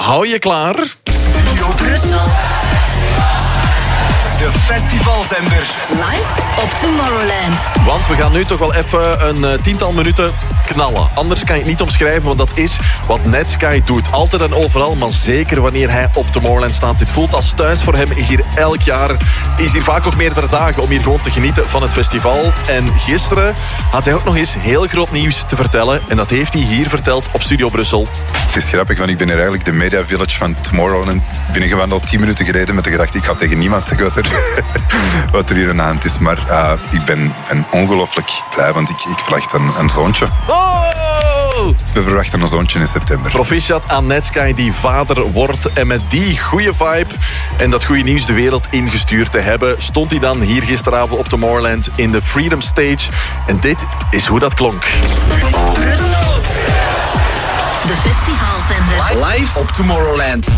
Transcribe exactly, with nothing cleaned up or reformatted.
hou je klaar? Studio Brussel. De festivalzender. Live op Tomorrowland. Want we gaan nu toch wel even een uh, tiental minuten knallen. Anders kan je het niet omschrijven, want dat is wat Netsky doet. Altijd en overal, maar zeker wanneer hij op Tomorrowland staat. Dit voelt als thuis voor hem. Is hier elk jaar, is hier vaak ook meerdere dagen om hier gewoon te genieten van het festival. En gisteren had hij ook nog eens heel groot nieuws te vertellen. En dat heeft hij hier verteld op Studio Brussel. Het is grappig, want ik ben hier eigenlijk de Media Village van Tomorrowland binnengewandeld tien minuten geleden met de gedachte, ik ga tegen niemand zeggen wat er, wat er hier aan de hand is. Maar uh, ik ben, ben ongelooflijk blij, want ik, ik verwacht een, een zoontje. Oh! We verwachten een zoontje in september. Proficiat aan Netsky die vader wordt. En met die goede vibe en dat goede nieuws de wereld ingestuurd te hebben, stond hij dan hier gisteravond op Tomorrowland in de Freedom Stage. En dit is hoe dat klonk. De festivalzender. Live op Tomorrowland.